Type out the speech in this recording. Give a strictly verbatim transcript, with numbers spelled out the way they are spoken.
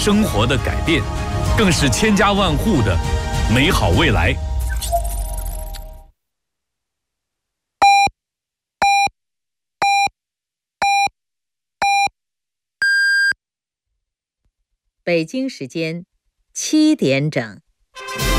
生活的改变，更是千家万户的美好未来。 北京时间七点整。